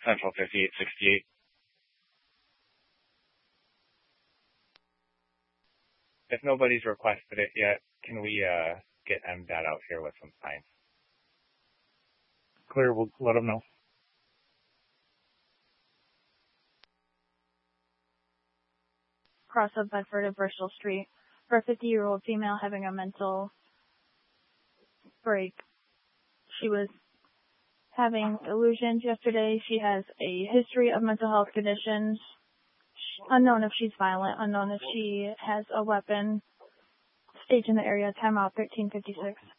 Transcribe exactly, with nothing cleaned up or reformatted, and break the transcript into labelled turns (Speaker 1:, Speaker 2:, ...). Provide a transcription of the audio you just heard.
Speaker 1: Central fifty-eight sixty-eight. If nobody's requested it yet, can we uh, get M D O T out here with some signs?
Speaker 2: Clear, we'll let them know.
Speaker 3: Cross of Bedford and Bristol Street for a fifty-year-old female having a mental break. She was having illusions yesterday. She has a history of mental health conditions. Unknown if she's violent. Unknown if she has a weapon. Stage in the area. Timeout thirteen fifty-six.